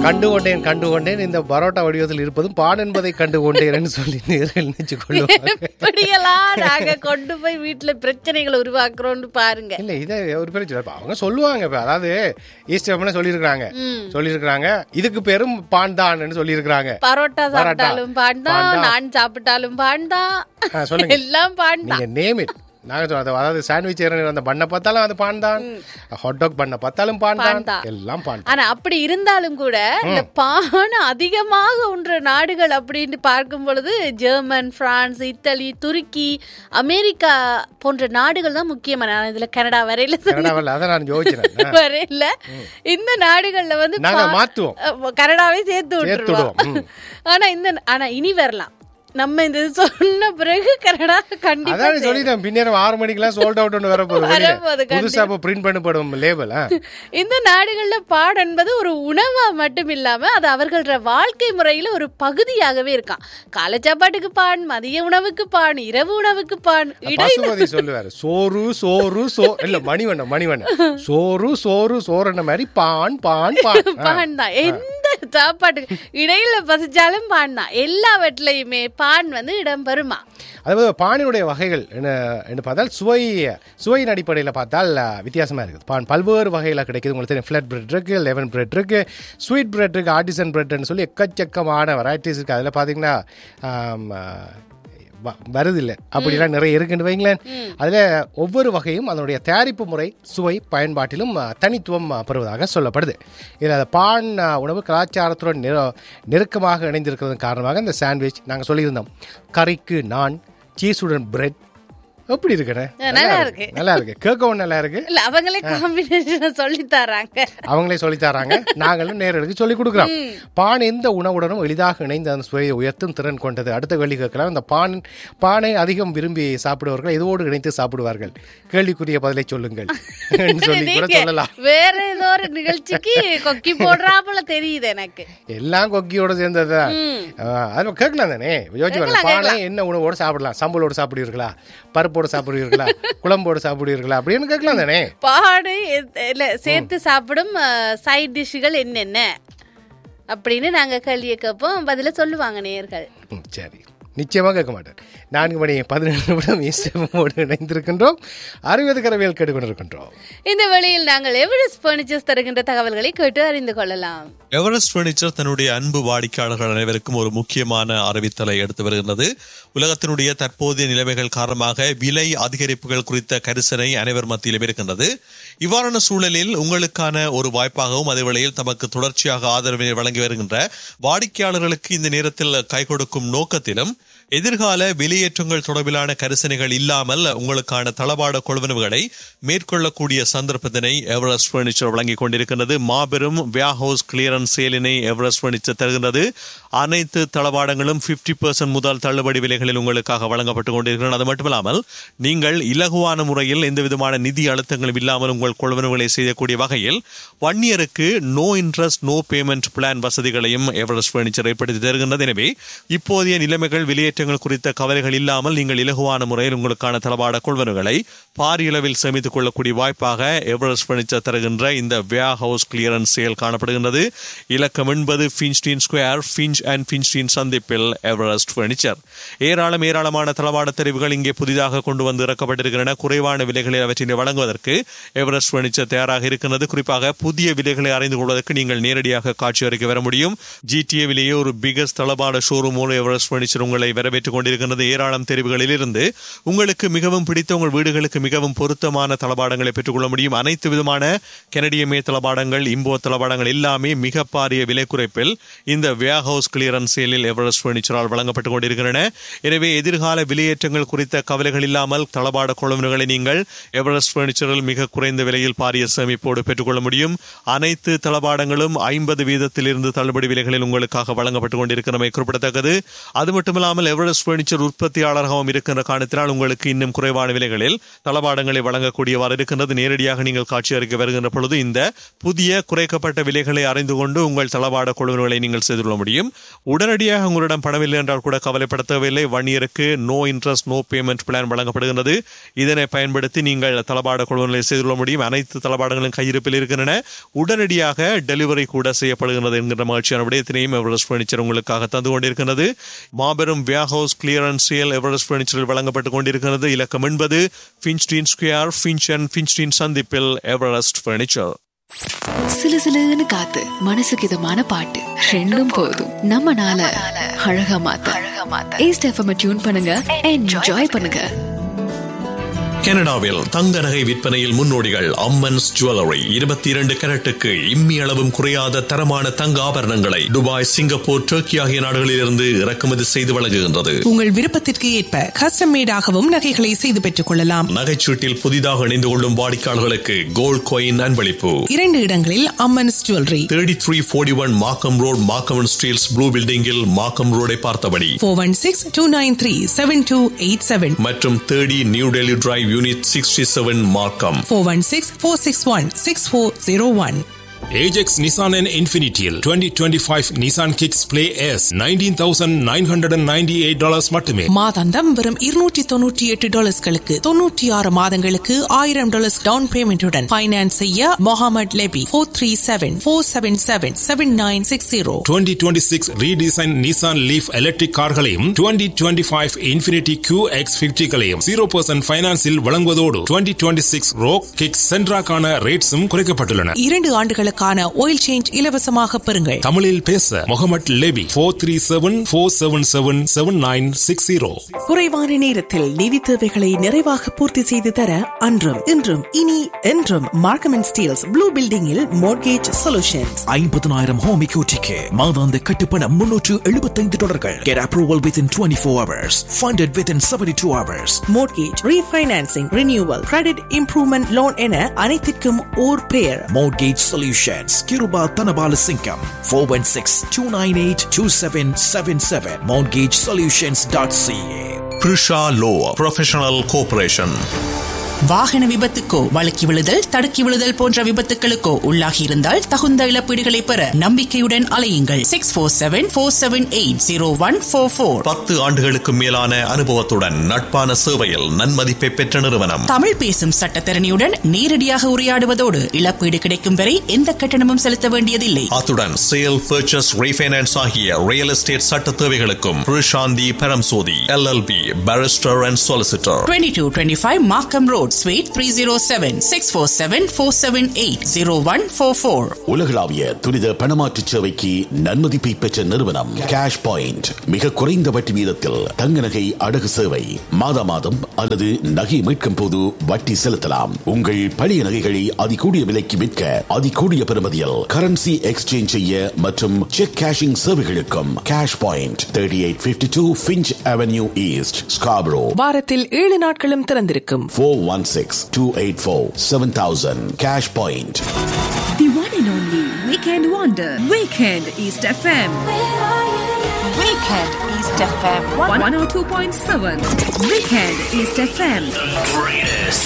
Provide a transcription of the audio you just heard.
கண்டுகொண்டேன் இந்த பரோட்டா வடிவத்தில் இருப்பதும் பான் என்பதை கண்டுகொண்டேன் சொல்லி நினைச்சு கொள்ளுவாங்க. நாங்க கொண்டு போய் வீட்டுல பிரச்சனைகளை உருவாக்குறோம்னு பாருங்க. இல்ல இதை ஒரு பிரச்சனை அவங்க சொல்லுவாங்க. அதாவது ஈஸ்டர் சொல்லியிருக்கிறாங்க இதுக்கு பேரும் பான் தான் சொல்லியிருக்கிறாங்க. பரோட்டா சாப்பிட்டாலும் பான் தான், நான் சாப்பிட்டாலும் பான் தான், எல்லாம் பான் தான். Name it. நாங்க அதாவது சாண்ட்விச் அந்த பண்ண பார்த்தாலும் அது பான் தான், ஹாட் டாக் பண்ண பார்த்தாலும் பான் தான், எல்லாம் பான். ஆனா அப்படி இருந்தாலும் கூட இந்த பான் அதிகமாக உண்ற நாடுகள் அப்படின்னு பார்க்கும் பொழுது ஜெர்மன், பிரான்ஸ், இத்தாலி, துருக்கி, அமெரிக்கா போன்ற நாடுகள் தான் முக்கியமான. இதுல கனடா வரையில வரையில இந்த நாடுகள்ல வந்து கனடாவே சேர்த்து விட்டுருவோம். ஆனா இனி வரலாம். நம்ம இந்த சொன்ன பிறகு கனடா கண்டிப்பா சொல்லிட்டேன். பின்னேரம் 6 மணிக்கெல்லாம் சோல்ட் அவுட் வரப்போகுது. புதுசா பிரிண்ட் பண்ணப்படும் லேபிள். இந்த நாடுகள்ல பான் என்பது ஒரு உணவா மட்டும் இல்லாம அது அவர்களோட வாழ்க்கை முறையில ஒரு பகுதியாகவே இருக்கான். காலை சாப்பாட்டுக்கு பான், மதிய உணவுக்கு பான், இரவு உணவுக்கு பான். பசுமதி சொல்லுவாரு சோறு சோறு இல்ல மணிவண்ணன் சோறு சோறு சோறுன மாதிரி பான் பான் பான் தான். எந்த சாப்பாட்டுக்கு இடையில பசிச்சாலும் பான் தான். எல்லாவற்றிலையுமே பான் வந்து இடம் பெறுமா. அதாவது பானினுடைய வகைகள் என்ன பார்த்தால் சுவையின் அடிப்படையில் பார்த்தால் வித்தியாசமாக இருக்குது. பான் பல்வேறு வகையில் கிடைக்குது. உங்களுக்கு தெரியும், ஃப்ளட் பிரெட் இருக்குது, லெமன் பிரெட் இருக்குது, ஸ்வீட் பிரெட் இருக்குது, ஆர்டிசன் பிரெட்னு சொல்லி எக்கச்சக்கமான வெரைட்டிஸ் இருக்குது. அதில் பார்த்தீங்கன்னா வருது இல்லை அப்படிலாம் நிறைய இருக்குன்னு வைங்களேன். அதில் ஒவ்வொரு வகையும் அதனுடைய தயாரிப்பு முறை, சுவை, பயன்பாட்டிலும் தனித்துவம் பெறுவதாக சொல்லப்படுது. இதில் பான் உணவு கலாச்சாரத்துடன் நெருக்கமாக இணைந்திருக்கிறது காரணமாக இந்த சாண்ட்விச் நாங்கள் சொல்லியிருந்தோம். கறிக்கு நான், சீஸுடன் பிரெட் எப்படி இருக்குண்ணே? நல்லா இருக்கு, கேட்கவும் நல்லா இருக்கு. அவங்களே காம்பினேஷன் சொல்லி தராங்க, நாங்களும் நேரடியாக சொல்லி கொடுக்குறோம். பான் எந்த உணவுடனும் எளிதாக இணைந்து அந்த சுவையை உயர்த்தும் திறன் கொண்டது. அடுத்த கேள்வி கேட்கலாம். இந்த பானை அதிகம் விரும்பி சாப்பிடுவார்கள் எதோடு இணைத்து சாப்பிடுவார்கள்? கேள்விக்குரிய பதிலை சொல்லுங்கள் சொல்லி கூட சொல்லலாம். வேற ஏதோ ஒரு நிகழ்ச்சிக்கு கொக்கி போடுறாப்புல தெரியுது எனக்கு. எல்லாம் கொக்கியோட சேர்ந்ததுதான். அது கேட்கலாம் தானே. யோசிச்சு பானை என்ன உணவோடு சாப்பிடலாம்? சம்பளோடு சாப்பிடுவீர்களா, பருப்போடு சாப்பிடுவீர்களா, குழம்போடு சாப்பிடுவீர்களா அப்படின்னு கேட்கலாம் தானே. பாடு சேர்த்து சாப்பிடும் சைட் டிஷ்கள் என்னென்ன அப்படின்னு நாங்க கேள்வியை கேட்போம், பதில சொல்லுவாங்க நேயர்கள். சரி, நிச்சயமாக கேட்க மாட்டேன். 4:17 ஈஸ்டமோடு இணைந்திருக்கின்றோம். 60 கரவியல் கேட்டுக்கொண்டிருக்கின்றோம். இந்த வழியில் நாங்கள் எவரெஸ்ட் பர்னிச்சர்ஸ் தருகின்ற தகவல்களை கேட்டு அறிந்து கொள்ளலாம். எவரெஸ்ட் பர்னிச்சர் தன்னுடைய அன்பு வாடிக்கையாளர்கள் அனைவருக்கும் ஒரு முக்கியமான அறிவித்தலை எடுத்து வருகிறது. உலகத்தினுடைய தற்போதைய நிலைமைகள் காரணமாக விலை அதிகரிப்புகள் குறித்த கரிசனை அனைவர் மத்தியிலும் இருக்கின்றது. இவ்வாறான சூழலில் உங்களுக்கான ஒரு வாய்ப்பாகவும் அதே வேளையில் தமக்கு தொடர்ச்சியாக ஆதரவினை வழங்கி வருகின்ற வாடிக்கையாளர்களுக்கு இந்த நேரத்தில் கை கொடுக்கும் நோக்கத்திலும் எதிர்கால வெளியேற்றங்கள் தொடர்பிலான கரிசனைகள் இல்லாமல் உங்களுக்கான தளபாட கொள்வனவுகளை மேற்கொள்ளக்கூடிய சந்தர்ப்பத்தினை எவரெஸ்ட் பர்னிச்சர் வழங்கிக் கொண்டிருக்கின்றது. மாபெரும் வேர்ஹவுஸ் கிளியரன்ஸ் சேலினை எவரெஸ்ட் பர்னிச்சர் தருகின்றது. அனைத்து தளபாடங்களும் 50% முதல் தள்ளுபடி விலைகளில் உங்களுக்காக வழங்கப்பட்டுக் கொண்டிருக்கிறது. அது மட்டுமில்லாமல் நீங்கள் இலகுவான முறையில் எந்த விதமான நிதி அழுத்தங்களும் இல்லாமல் உங்கள் கொள்வனவுகளை செய்யக்கூடிய வகையில் 1 இயருக்கு no interest no payment plan வசதிகளையும் எவரெஸ்ட் பர்னிச்சர் ஏற்படுத்தி தருகின்றது. எனவே இப்போதைய நிலைமைகள் வெளியேற்றங்கள் குறித்த கவலைகள் இல்லாமல் நீங்கள் இலகுவான முறையில் உங்களுக்கான தளபாட கொள்வனவுகளை பாரியளவில் சேமித்துக் கொள்ளக்கூடிய வாய்ப்பாக எவரெஸ்ட் பர்னிச்சர் தருகின்ற இந்த வேர்ஹவுஸ் கிளியரன்ஸ் சேல் காணப்படுகின்றது. இலக்கம் 80 ஃபின்ஸ்டீன் ஸ்கொயர், ஃபின்ச் அண்ட் ஃபின்ஸ்டீன் சந்திப்பில் எவரெஸ்ட் பர்னிச்சர். ஏராளமான தளவாட தெரிவுகள் இங்கே புதிதாக கொண்டு வந்து இறக்கப்பட்டிருக்கின்றன. குறைவான விலைகளில் அவற்றினை வழங்குவதற்கு எவரெஸ்ட் பர்னிச்சர் தயாராக இருக்கிறது. குறிப்பாக புதிய விலைகளை அறிந்து கொள்வதற்கு நீங்கள் நேரடியாக காட்சி வரைக்கும் வர முடியும். ஜிடிஏவிலேயே ஒரு பிகஸ்ட் தளபாட ஷோரூம் எவரெஸ்ட் பர்னிச்சர் உங்களை வரவேற்றுக் கொண்டிருக்கிறது. ஏராளம் தெரிவுகளில் இருந்து உங்களுக்கு மிகவும் பிடித்த உங்கள் வீடுகளுக்கு மிகவும் பொருத்தமான தளபாடங்களை பெற்றுக்கொள்ள முடியும். அனைத்து விதமான கனடிய மே தளபாடங்கள், இம்போ தளபாடங்கள் எல்லாமே மிக பாரிய விலை குறைப்பில் இந்த வேர்ஹவுஸ் கிளியரன்ஸ் சேலில் எவரெஸ்ட் பர்னிச்சரால் வழங்கப்பட்டுக் கொண்டிருக்கின்றன. எனவே எதிர்கால வெளியேற்றங்கள் குறித்த கவலைகள் இல்லாமல் தளபாட கொள்வனவுகளை நீங்கள் எவரெஸ்ட் பர்னிச்சரில் மிக குறைந்த விலையில் பாரிய சேமிப்போடு பெற்றுக்கொள்ள முடியும். அனைத்து தளபாடங்களும் 50% தள்ளுபடி விலைகளில் உங்களுக்காக வழங்கப்பட்டுக் கொண்டிருக்கிறமை குறிப்பிடத்தக்கது. அது மட்டுமில்லாமல் எவரெஸ்ட் பர்னிச்சர் உற்பத்தியாளராகவும் இருக்கின்ற காரணத்தினால் உங்களுக்கு இன்னும் குறைவான விலைகளில் தளபாடங்களை வழங்கக்கூடியவாறு இருக்கின்றது. நேரடியாக நீங்கள் காட்சி அறிக்கை வருகின்ற பொழுது இந்த புதிய குறைக்கப்பட்ட விலைகளை அறிந்து கொண்டு உங்கள் தளபாட கொள்வனவுகளை நீங்கள் செய்து கொள்ள முடியும். உடனடியாக உங்களிடம் பணமில்லை என்றால் கூட கவலைப்பட தேவையில்லை. 1 இயருக்கு no interest no payment plan வழங்கப்படுகிறது. இதனை பயன்படுத்தி நீங்கள் தளபாட கொள்வனலை செய்து கொள்ள முடியும். அனைத்து தளபாடங்களும் கையிருப்பில் இருக்கின்றன. உடனடியாக டெலிவரி கூட செய்யப்படுகிறது என்கின்ற மகிழ்ச்சியான விடயத்தினையும் எவரெஸ்ட் பர்னிச்சர் உங்களுக்காக தந்து கொண்டிருக்கிறது. மாபெரும் வேர்ஹவுஸ் கிளியரன்ஸ் சேல் எவரெஸ்ட் பர்னிச்சரில் வழங்கப்பட்டுக் கொண்டிருக்கிறது. இலக்கம் 80 ஃபின்ச்டீன் ஸ்கொயர், ஃபின்ச் அண்ட் ஃபின்ச்டீன் சந்திப்பில் எவரெஸ்ட் பர்னிச்சர். சிலுசிலுன்னு காத்து மனசுக்கு இதமான பாட்டு ரெண்டும் போதும் நம்ம நாள அழகா மாத்த ஈஸ்ட் எஃப்எம் டியூன் பண்ணுங்க, என்ஜாய் பண்ணுங்க. கனடாவில் தங்க நகை விற்பனையில் முன்னோடிகள் அம்மன்ஸ் ஜுவல்லரி. 22 கேரட்டுக்கு இம்மி அளவும் குறையாத தரமான தங்க ஆபரணங்களை துபாய், சிங்கப்பூர், டர்க்கி ஆகிய நாடுகளிலிருந்து இறக்குமதி செய்து வழங்குகின்றது. உங்கள் விருப்பத்திற்கு ஏற்ப கஸ்டம் மேடாகவும் நகைகளை செய்து பெற்றுக் கொள்ளலாம். நகைச்சீட்டில் புதிதாக இணைந்து கொள்ளும் வாடிக்கையாளர்களுக்கு கோல்ட் காயின் அன்பளிப்பு. 2 இடங்களில் அம்மன்ஸ் ஜுவல்லரி. 3341 மார்க்கம் ரோட், மார்க்கம் ஸ்டீல்ஸ் ப்ளூ பில்டிங்கில் மார்க்கம் ரோடை பார்த்தபடி. 416-293-7287 மற்றும் 30 நியூ டெல்லி டிரைவ் யூனிட் 67 மார்க்கம். 416-461-6401. Ajax Nissan and Infinityil 2025 Nissan Kicks Play S $19,998 மட்டுமே. மாதாந்தம் வெறும் $298 96 மாதங்களுக்கு $1,000 டவுன் பேமெண்ட்டுடன் ஃபைனான்ஸ் செய்ய Mohammed Lebbe 437-477-7960. 2026 redesign Nissan Leaf electric கார்களையும் 2025 Infinity QX50களையும் 0% ஃபைனான்ஸில் வழங்குவதோடு 2026 ரோக் கிக்ஸ் சென்ட்ராக்கான ரேட்ஸும் குறைக்கப்பட்டுள்ளன. 2 ஆண்டுகளுக்கான ஆயில் சேஞ்ச் இலவசமாக பெறுங்கள். தமிழில் பேச முகமது லெபி 437-477-7960. குறைவான நேரத்தில் நிதி தேவைகளை நிறைவாக பூர்த்தி செய்து தர அன்றும் இன்றும் இனி என்றும் மார்க்கம் அண்ட் ஸ்டீல்ஸ் ப்ளூ பில்டிங்கில் மோர்கேஜ் சொல்யூஷன்ஸ். 50,000 ஹோம் எக்யூட்டிக்கு மாதாந்த கட்டுப்பணம் $375. Get approval within 24 hours. Funded within 72 hours. Mortgage refinancing, renewal, credit improvement loan என அனைத்திற்கும் ஓர் பெயர். Mortgage Solutions. Kiruba Tanabala Singham 416-298-2777. MortgageSolutions.ca. Prisha Law Professional Corporation. வாகன விபத்துக்கோ, வழுக்கி விழுதல், தடுக்கி விழுதல் போன்ற விபத்துகளுக்கோ உள்ளாகி இருந்தால் தகுந்த இழப்பீடுகளை பெற நம்பிக்கையுடன் அலையுங்கள். 647-478-0144. 10 ஆண்டுகளுக்கு மேலான அனுபவத்துடன் நட்பான சேவையில் நன்மதிப்பை பெற்ற நிறுவனம். தமிழ் பேசும் சட்டத்தரணியுடன் நேரடியாக உரையாடுவதோடு இழப்பீடு கிடைக்கும் வரை எந்த கட்டணமும் செலுத்த வேண்டியதில்லை. அத்துடன் சேல், பர்ச்சேஸ், ரீஃபைனான்ஸ் ஆகிய ரியல் எஸ்டேட் சட்ட தேவைகளுக்கும் Prishanthi Paramsothy LLB Barrister and Solicitor. 2225 மார்க்கம் ரோட், Suite 307, 647-478-0144. உலகளாவிய துரித பணமாற்று சேவைக்கு நன்மதிப்பை பெற்ற நிறுவனம் கேஷ் பாயிண்ட். மிக குறைந்த வட்டி வீதத்தில் தங்க நகை அடகு சேவை. மாதா மாதம் அல்லது நகை மீட்கும் போது வட்டி செலுத்தலாம். உங்கள் பழைய நகைகளை அதிகூடிய விலைக்கு விற்க அதிகூடிய பெறுமதியில் கரன்சி எக்ஸ்சேஞ்ச் செய்ய மற்றும் check cashing சேவைகளுக்கும் cash point 3852 Finch Avenue East, Scarborough. வாரத்தில் 7 நாட்களும் திறந்திருக்கும். 416-284-7000. Cash Point. The one and only Weekend Wonder. Weekend East FM. Weekend East FM 102.7. Weekend East FM. The greatest.